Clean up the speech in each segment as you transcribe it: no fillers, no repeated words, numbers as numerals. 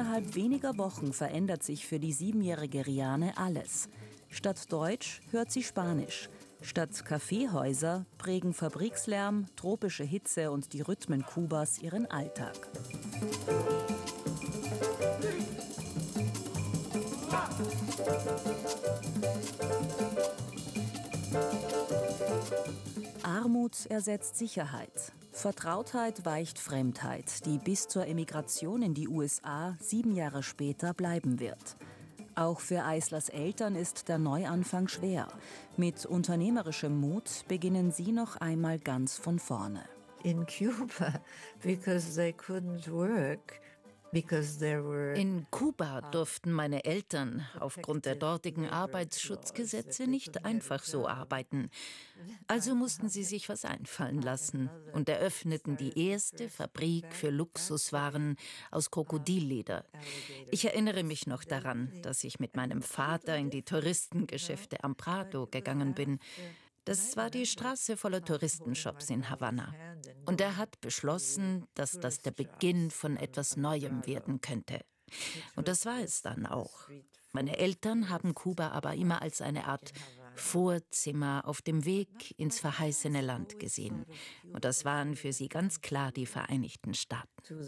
Innerhalb weniger Wochen verändert sich für die 7-jährige Riane alles. Statt Deutsch hört sie Spanisch. Statt Kaffeehäuser prägen Fabrikslärm, tropische Hitze und die Rhythmen Kubas ihren Alltag. Armut ersetzt Sicherheit. Vertrautheit weicht Fremdheit, die bis zur Emigration in die USA 7 Jahre später bleiben wird. Auch für Eislers Eltern ist der Neuanfang schwer. Mit unternehmerischem Mut beginnen sie noch einmal ganz von vorne. In Cuba, because they couldn't work. In Kuba durften meine Eltern aufgrund der dortigen Arbeitsschutzgesetze nicht einfach so arbeiten. Also mussten sie sich was einfallen lassen und eröffneten die erste Fabrik für Luxuswaren aus Krokodilleder. Ich erinnere mich noch daran, dass ich mit meinem Vater in die Touristengeschäfte am Prado gegangen bin. Das war die Straße voller Touristenshops in Havanna. Und er hat beschlossen, dass das der Beginn von etwas Neuem werden könnte. Und das war es dann auch. Meine Eltern haben Kuba aber immer als eine Art Vorzimmer auf dem Weg ins verheißene Land gesehen. Und das waren für sie ganz klar die Vereinigten Staaten.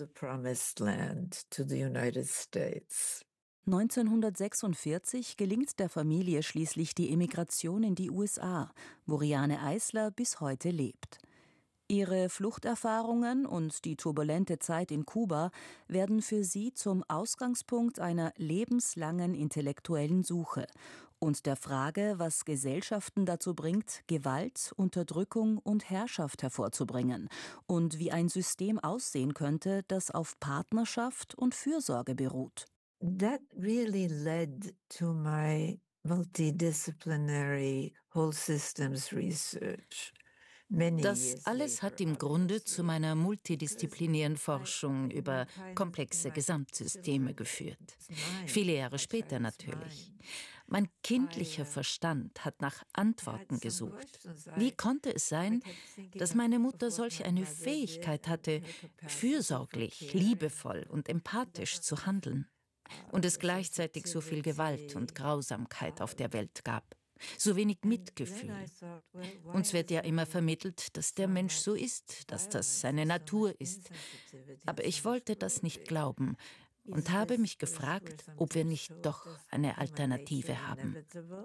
1946 gelingt der Familie schließlich die Emigration in die USA, wo Riane Eisler bis heute lebt. Ihre Fluchterfahrungen und die turbulente Zeit in Kuba werden für sie zum Ausgangspunkt einer lebenslangen intellektuellen Suche und der Frage, was Gesellschaften dazu bringt, Gewalt, Unterdrückung und Herrschaft hervorzubringen und wie ein System aussehen könnte, das auf Partnerschaft und Fürsorge beruht. That really led to my multidisciplinary whole systems research. Das alles hat im Grunde zu meiner multidisziplinären Forschung über komplexe Gesamtsysteme geführt. Viele Jahre später natürlich. Mein kindlicher Verstand hat nach Antworten gesucht. Wie konnte es sein, dass meine Mutter solch eine Fähigkeit hatte, fürsorglich, liebevoll und empathisch zu handeln? Und es gleichzeitig so viel Gewalt und Grausamkeit auf der Welt gab. So wenig Mitgefühl. Uns wird ja immer vermittelt, dass der Mensch so ist, dass das seine Natur ist. Aber ich wollte das nicht glauben und habe mich gefragt, ob wir nicht doch eine Alternative haben.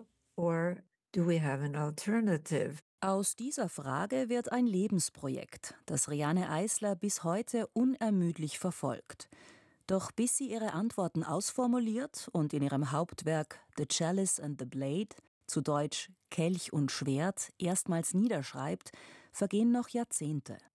Aus dieser Frage wird ein Lebensprojekt, das Riane Eisler bis heute unermüdlich verfolgt. Doch bis sie ihre Antworten ausformuliert und in ihrem Hauptwerk The Chalice and the Blade, zu Deutsch Kelch und Schwert, erstmals niederschreibt, vergehen noch Jahrzehnte.